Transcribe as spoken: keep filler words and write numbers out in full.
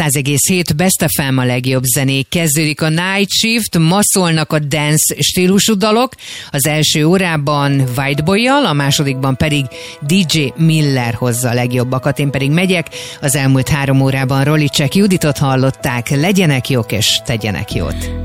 száz egész hét Best ef em a legjobb zenék. Kezdődik a Night Shift, ma szólnak a dance stílusú dalok. Az első órában White Boy-jal, a másodikban pedig dé dzsé Miller hozza a legjobbakat. Én pedig megyek. Az elmúlt három órában Rolicek Juditot hallották. Legyenek jók és tegyenek jót.